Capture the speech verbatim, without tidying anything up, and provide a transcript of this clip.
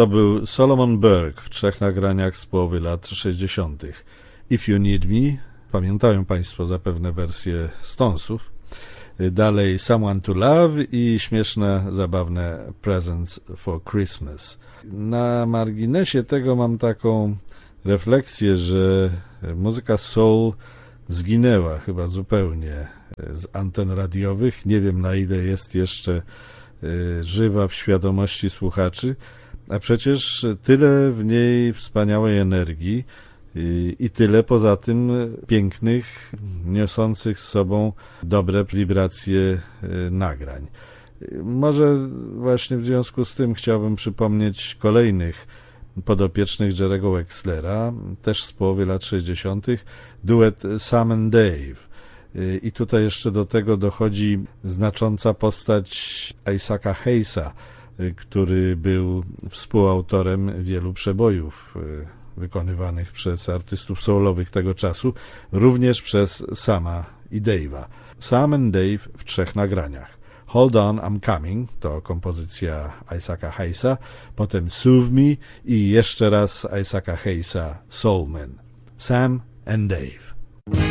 to był Solomon Burke w trzech nagraniach z połowy lat sześćdziesiątych. If You Need Me, pamiętają Państwo zapewne wersję Stonesów. Dalej Someone to Love i śmieszne, zabawne Presents for Christmas. Na marginesie tego mam taką refleksję, że muzyka soul zginęła chyba zupełnie z anten radiowych. Nie wiem, na ile jest jeszcze żywa w świadomości słuchaczy, a przecież tyle w niej wspaniałej energii i, i tyle poza tym pięknych, niosących z sobą dobre wibracje nagrań. Może właśnie w związku z tym chciałbym przypomnieć kolejnych podopiecznych Jerry'ego Wexlera, też z połowy lat sześćdziesiątych, duet Sam and Dave. I tutaj jeszcze do tego dochodzi znacząca postać Isaaca Hayesa, który był współautorem wielu przebojów wykonywanych przez artystów soulowych tego czasu, również przez Sama i Dave'a. Sam and Dave w trzech nagraniach. Hold On, I'm Coming to kompozycja Isaaca Hayesa, potem Soothe Me i jeszcze raz Isaaca Hayesa, Soulman. Sam and Dave.